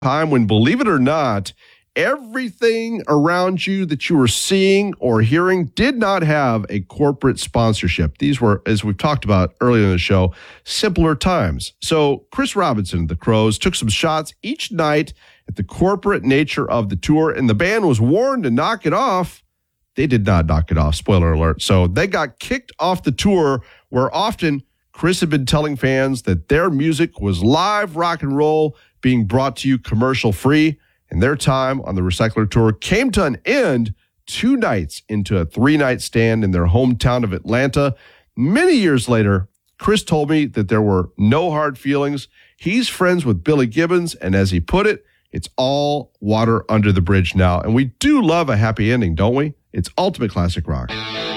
time when, believe it or not, everything around you that you were seeing or hearing did not have a corporate sponsorship. These were, as we've talked about earlier in the show, simpler times. So Chris Robinson, the Crowes, took some shots each night at the corporate nature of the tour, and the band was warned to knock it off. They did not knock it off, spoiler alert. So they got kicked off the tour, where often Chris had been telling fans that their music was live rock and roll being brought to you commercial free. And their time on the Recycler Tour came to an end 2 nights into a 3-night stand in their hometown of Atlanta. Many years later, Chris told me that there were no hard feelings. He's friends with Billy Gibbons, and as he put it, it's all water under the bridge now. And we do love a happy ending, don't we? It's ultimate classic rock.